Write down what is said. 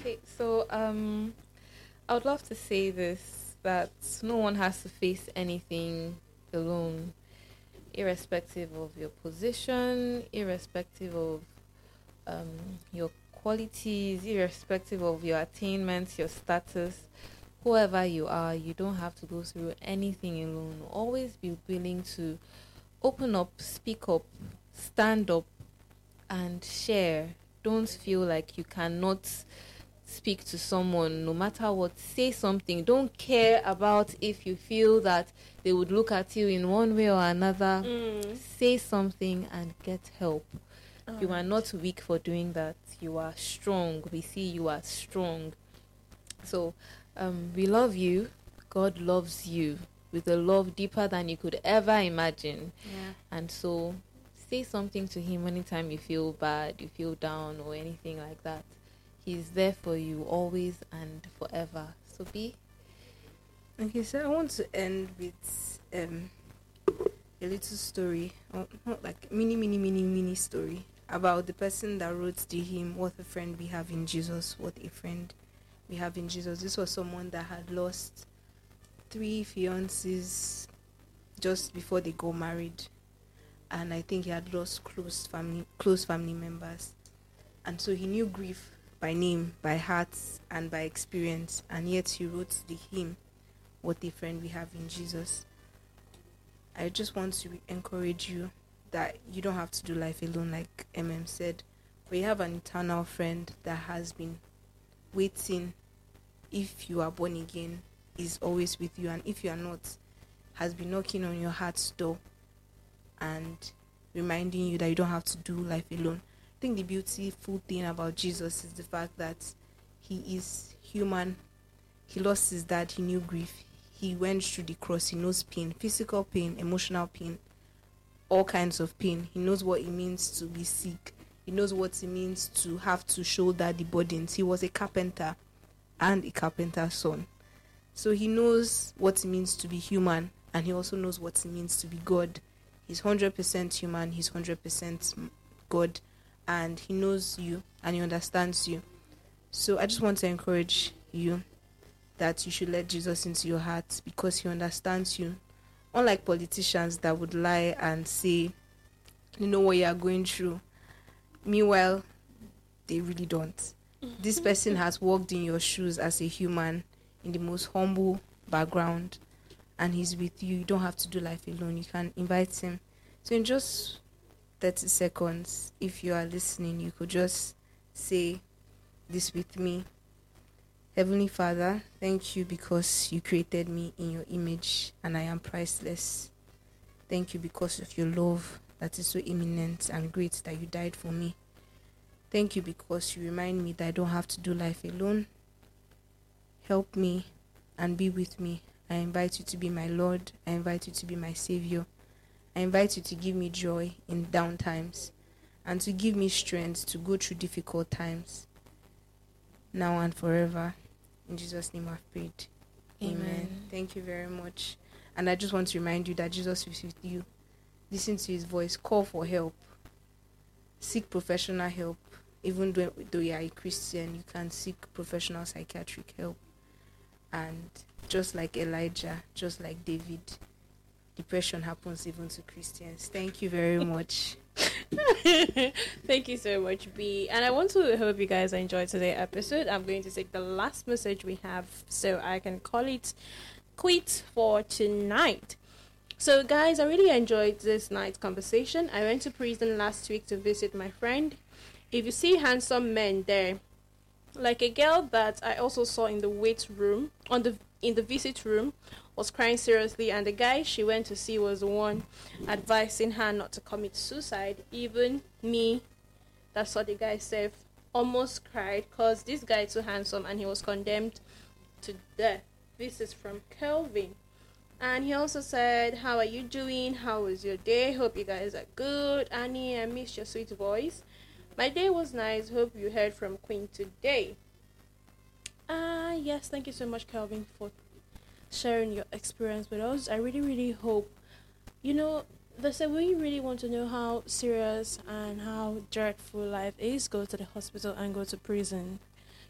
Okay, so I would love to say this that no one has to face anything alone, irrespective of your position, irrespective of your qualities, irrespective of your attainments, your status, whoever you are, you don't have to go through anything alone. Always be willing to open up, speak up, stand up, and share. Don't feel like you cannot speak to someone no matter what. Say something. Don't care about if you feel that they would look at you in one way or another. Say something and get help. You are not weak for doing that. You are strong. We see you are strong. So we love you. God loves you with a love deeper than you could ever imagine. Yeah. And so say something to him anytime you feel bad, you feel down, or anything like that. He's there for you always and forever. So be. Okay, so I want to end with a little story, or not like mini story about the person that wrote the hymn, "What a friend we have in Jesus, what a friend we have in Jesus." This was someone that had lost 3 fiancés just before they got married, and I think he had lost close family members, and so he knew grief by name, by heart, and by experience, and yet he wrote the hymn, "What a friend we have in Jesus." I just want to encourage you that you don't have to do life alone, like said, but you have an eternal friend that has been waiting. If you are born again, is always with you, and if you are not, has been knocking on your heart's door and reminding you that you don't have to do life alone. I think the beautiful thing about Jesus is the fact that he is human. He lost his dad, he knew grief. He went through the cross, he knows pain, physical pain, emotional pain, all kinds of pain. He knows what it means to be sick. He knows what it means to have to shoulder the burdens. He was a carpenter and a carpenter's son. So he knows what it means to be human, and he also knows what it means to be God. He's 100% human, he's 100% God, and he knows you and he understands you. So I just want to encourage you that you should let Jesus into your heart because he understands you. Unlike politicians that would lie and say, you know what you are going through. Meanwhile, they really don't. This person has walked in your shoes as a human in the most humble background, and he's with you. You don't have to do life alone. You can invite him. So in just 30 seconds, if you are listening, you could just say this with me. Heavenly Father, thank you because you created me in your image and I am priceless. Thank you because of your love that is so imminent and great that you died for me. Thank you because you remind me that I don't have to do life alone. Help me and be with me. I invite you to be my Lord. I invite you to be my Savior. I invite you to give me joy in down times and to give me strength to go through difficult times. Now and forever. In Jesus' name I've prayed. Amen. Thank you very much. And I just want to remind you that Jesus is with you. Listen to his voice. Call for help. Seek professional help. Even though you are a Christian, you can seek professional psychiatric help. And just like Elijah, just like David, depression happens even to Christians. Thank you very much. Thank you so much, B. And I want to hope you guys enjoyed today's episode. I'm going to take the last message we have so I can call it quit for tonight. So guys, I really enjoyed this night's conversation. I went to prison last week to visit my friend. If you see handsome men there, like a girl that I also saw in the wait room, in the visit room, was crying seriously, and the guy she went to see was the one advising her not to commit suicide. Even me, that saw the guy safe, almost cried because this guy is too handsome and he was condemned to death. This is from Kelvin. And he also said, how are you doing? How was your day? Hope you guys are good. Annie, I missed your sweet voice. My day was nice. Hope you heard from Queen today. Yes, thank you so much, Kelvin, for sharing your experience with us. I really, really hope, they say when you really want to know how serious and how dreadful life is, go to the hospital and go to prison.